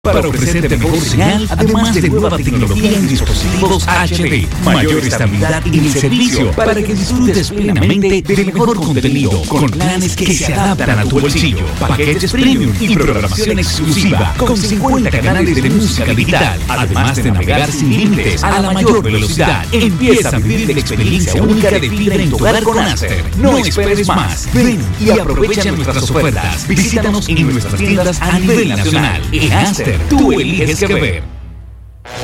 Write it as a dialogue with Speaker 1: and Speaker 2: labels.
Speaker 1: para ofrecerte mejor señal, además de nueva tecnología en dispositivos HD, mayor estabilidad en el servicio, para que disfrutes plenamente del mejor contenido, con planes que se adaptan a tu bolsillo, paquetes premium y programación exclusiva, con 50 canales de música digital, además de navegar sin límites a la mayor velocidad. Empieza a vivir la experiencia única de fibra en tu hogar con Aster. No esperes más. Ven y aprovecha nuestras ofertas. Visítanos en nuestras tiendas a nivel nacional. En Aster, tú eliges qué ver.